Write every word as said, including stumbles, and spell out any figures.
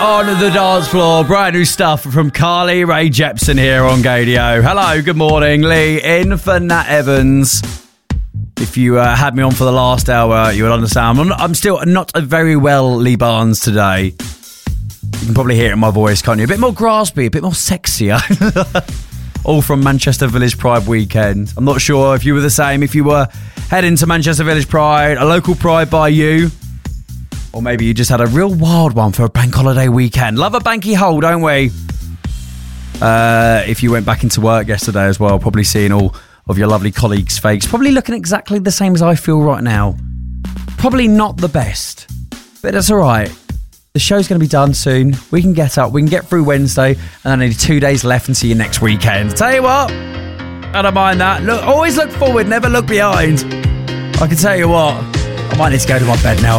on the dance floor. Brand new stuff from Carly Rae Jepsen here on Gadio. Hello, good morning. Lee in for Nat Evans. If you uh, had me on for the last hour, you would understand. I'm, I'm still not a very well Lee Barnes today. You can probably hear it in my voice, can't you? A bit more graspy, a bit more sexier. All from Manchester Village Pride weekend. I'm not sure if you were the same, if you were heading to Manchester Village Pride, a local pride by you, or maybe you just had a real wild one for a bank holiday weekend. Love a banky hole, don't we? Uh, if you went back into work yesterday as well, probably seeing all of your lovely colleagues' fakes, probably looking exactly the same as I feel right now. Probably not the best, but that's all right. The show's going to be done soon. We can get up. We can get through Wednesday, and only two days left and see you next weekend. Tell you what, I don't mind that. Look, always look forward, never look behind. I can tell you what, I might need to go to my bed now.